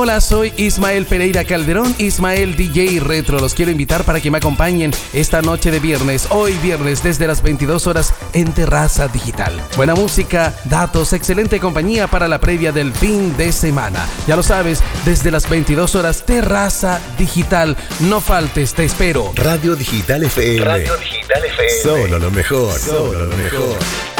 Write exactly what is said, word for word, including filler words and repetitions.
Hola, soy Ismael Pereira Calderón, Ismael D J Retro. Los quiero invitar para que me acompañen esta noche de viernes, hoy viernes desde las veintidós horas en Terraza Digital. Buena música, datos, excelente compañía para la previa del fin de semana. Ya lo sabes, desde las veintidós horas Terraza Digital. No faltes, te espero. Radio Digital F M. Radio Digital F M. Solo lo mejor. Solo lo mejor.